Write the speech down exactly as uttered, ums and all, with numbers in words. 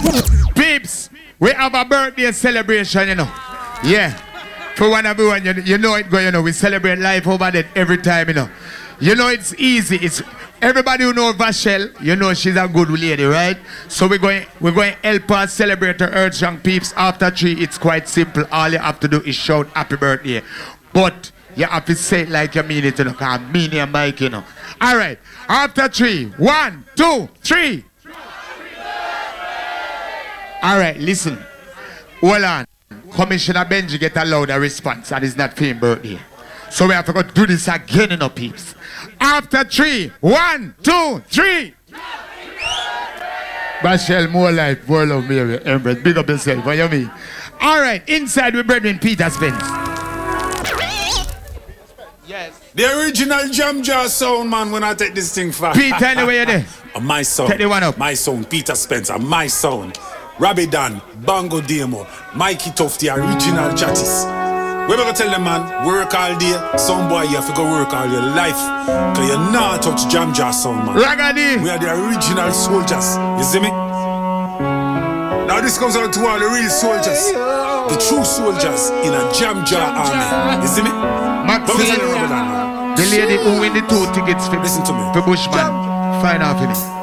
Peeps, we have a birthday celebration, you know. Yeah. For one of you, you, you know it go, you know, we celebrate life over there every time, you know. You know it's easy. It's everybody who knows Vachelle, you know she's a good lady, right? So we're going we're going to help her celebrate her Earth Young Peeps. After three, it's quite simple. All you have to do is shout happy birthday. But you have to say it like you mean it, you know, because I mean your mic, you know. All right. After three. One, two, three. All right, listen. Hold on. Commissioner Benji get a louder response and it's not for his birthday. So we have to go do this again, you know, peeps. After three. One, two, three. Vachelle, more life, more love, Mary, Embrace. Big up yourself, what you mean? All right, inside with brethren Peter Spence. Yes. The original Jam Jar sound, man, when I take this thing far. Peter, anyway, you're there. My sound. Take the one up. My sound, Peter Spencer, my sound. Robbie Dan, Bango Demo, Mikey Tough, the original chattis. We gonna tell them, man, work all day. Some boy, you have to go work all your life. Cause you're not touch Jam Jar sound, man. Ragadi. We are the original soldiers. You see me? Now this comes out to all the real soldiers. The true soldiers in a Jam Jar army. You see me? Maxine, the lady who win the two tickets for, listen to me. For Bushman. Find out for me.